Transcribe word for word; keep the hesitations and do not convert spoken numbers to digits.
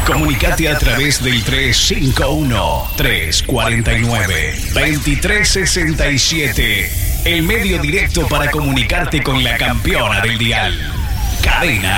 Comunicate a través del tres cinco uno, tres cuatro nueve, dos tres seis siete. El medio directo para comunicarte con la campeona del dial. Cadena